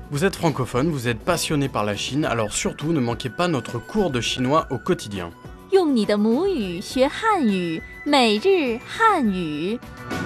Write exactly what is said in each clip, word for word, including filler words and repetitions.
Vous êtes francophone, vous êtes passionné par la Chine, alors surtout ne manquez pas notre cours de chinois au quotidien. 用你的母语学汉语，每日汉语。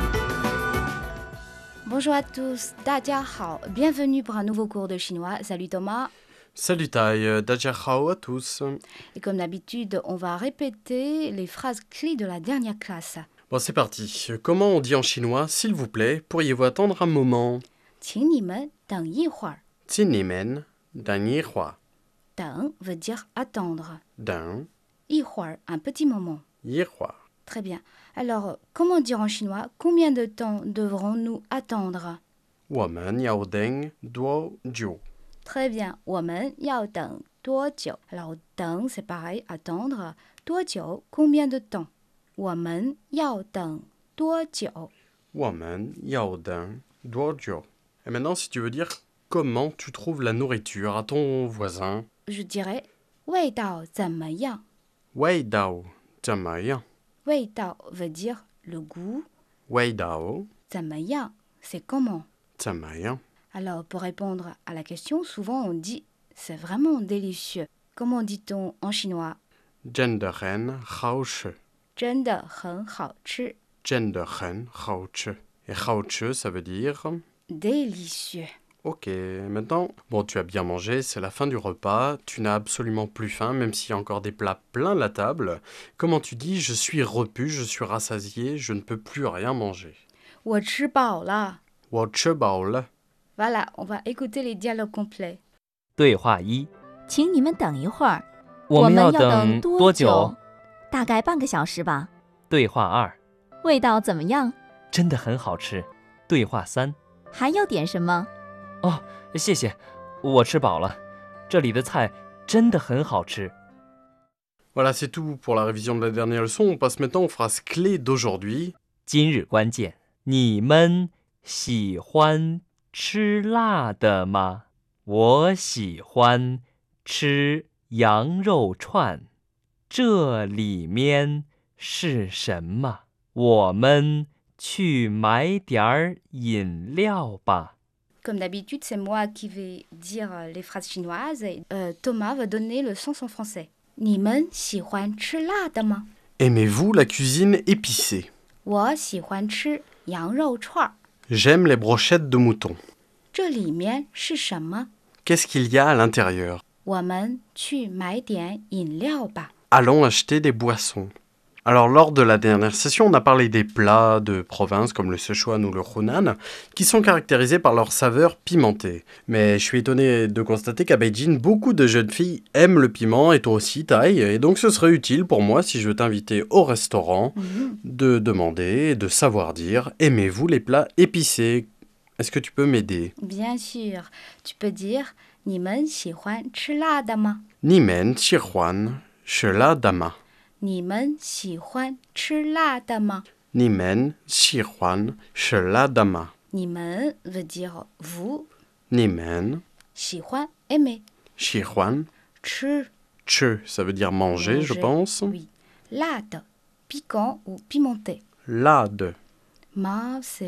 Bonjour à tous, 大家好, bienvenue pour un nouveau cours de chinois. Salut Thomas. Salut Tai, Dajahao à tous. Et comme d'habitude, on va répéter les phrases clés de la dernière classe. Bon, c'est parti. Comment on dit en chinois, s'il vous plaît, pourriez-vous attendre un moment? 请你们等一会儿. Tinimen, dan yihua. 等 veut dire attendre. Dan 一会儿, un petit moment. yihua. Très bien. Alors, comment dire en chinois combien de temps devrons-nous attendre? Woman yao deng duo jiu. Très bien. 我们要等多久? Alors, 等 c'est pareil, attendre. 多久 combien de temps? 我们要等多久? Woman yao deng duo jiu. Et maintenant, si tu veux dire comment tu trouves la nourriture à ton voisin, Je dirais 味道怎么样? Wei dao, zhenmeiyang. 味道 veut dire le goût. Wei dao, 怎么样 c'est comment. zhenmeiyang. Alors, pour répondre à la question, souvent on dit c'est vraiment délicieux. Comment dit-on en chinois? Zhenderen hao shi. 真的很好吃. Zhenderen hao shi. Et hao shi, ça veut dire... Délicieux. Ok, maintenant, bon, tu as bien mangé, c'est la fin du repas, tu n'as absolument plus faim, même s'il y a encore des plats plein la table. Comment tu dis, je suis repu, je suis rassasié, je ne peux plus rien manger? 我吃饱了. 我吃饱了. Voilà, on va écouter les dialogues complets. 对话一， 请你们等一会儿， 我们要等等多久？ 大概半个小时吧。 对话二， 味道怎么样？ 真的很好吃。对话三， 还要点什么？ 哦，谢谢，我吃饱了。这里的菜真的很好吃。 Voilà, c'est tout pour la révision de la dernière leçon. On passe maintenant aux phrases clés d'aujourd'hui. 今日关键，你们喜欢吃辣的吗？我喜欢吃羊肉串。这里面是什么？我们去买点儿饮料吧。 Comme d'habitude, c'est moi qui vais dire les phrases chinoises et euh, Thomas va donner le sens en français. 你们喜欢吃辣的吗? Aimez-vous la cuisine épicée? 我喜欢吃羊肉串儿. J'aime les brochettes de mouton. 这里面是什么? Qu'est-ce qu'il y a à l'intérieur? 我们去买点饮料吧. Allons acheter des boissons. Alors, lors de la dernière session, on a parlé des plats de province comme le Sichuan ou le Hunan, qui sont caractérisés par leur saveur pimentée. Mais je suis étonné de constater qu'à Beijing, beaucoup de jeunes filles aiment le piment, et toi aussi, Tai, et donc ce serait utile pour moi, si je veux t'inviter au restaurant, Mhm. de demander, de savoir dire, aimez-vous les plats épicés? Est-ce que tu peux m'aider? Bien sûr. Tu peux dire 你们喜欢吃辣的吗? Nimen, Chihuan, Shela Dama. 你们喜欢吃辣的吗? Nimen, Chihuan, Shela Dama. 你们 veut dire vous. Nimen, 喜欢 aimer. Chihuan, 吃 Che, ça veut dire manger, je manger. pense. Oui. 辣的 piquant ou pimenté. Lade, Ma c'est